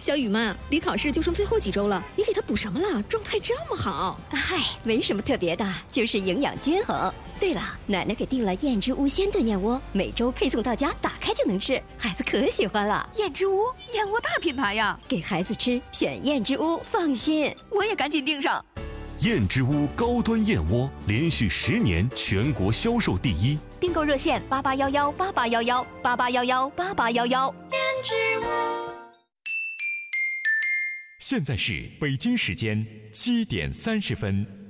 小雨妈，离考试就剩最后几周了，你给他补什么了？状态这么好。 嗨，没什么特别的，就是营养均衡。对了，奶奶给订了燕之屋鲜炖燕窝，每周配送到家，打开就能吃，孩子可喜欢了。 燕之屋，燕窝大品牌呀， 给孩子吃选燕之屋，放心。 我也赶紧订上。 燕之屋高端燕窝连续10年全国销售第一， 订购热线8811881188118811。燕之屋。 现在是北京时间7点30分。